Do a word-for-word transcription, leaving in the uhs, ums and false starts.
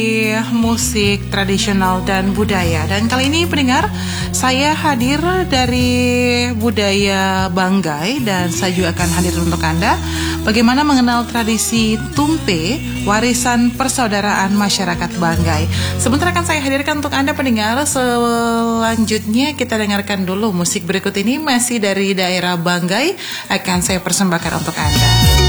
Musik tradisional dan budaya. Dan kali ini pendengar, saya hadir dari budaya Banggai dan saya juga akan hadir untuk Anda bagaimana mengenal tradisi tumpe, warisan persaudaraan masyarakat Banggai. Sebentar akan saya hadirkan untuk Anda pendengar. Selanjutnya kita dengarkan dulu musik berikut ini masih dari daerah Banggai, akan saya persembahkan untuk Anda.